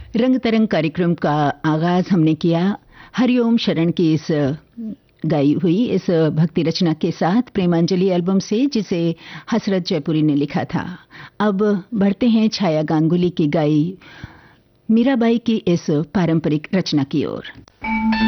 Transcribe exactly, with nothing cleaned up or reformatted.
रंग तरंग कार्यक्रम का आगाज हमने किया हरिओम शरण की इस गाई हुई इस भक्ति रचना के साथ प्रेमांजलि एल्बम से, जिसे हसरत जयपुरी ने लिखा था। अब बढ़ते हैं छाया गांगुली की गाई मीराबाई की इस पारंपरिक रचना की ओर।